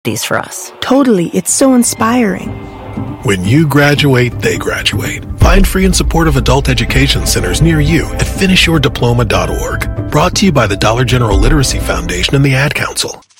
these for us. Totally. It's so inspiring. When you graduate, they graduate. Find free and supportive adult education centers near you at finishyourdiploma.org. Brought to you by the Dollar General Literacy Foundation and the Ad Council.